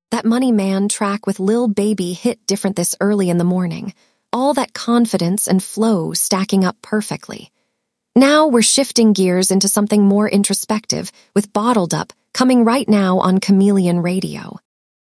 That Money Man track with Lil Baby hit different this early in the morning. All that confidence and flow stacking up perfectly. Now we're shifting gears into something more introspective with Bottled Up coming right now on Chameleon Radio.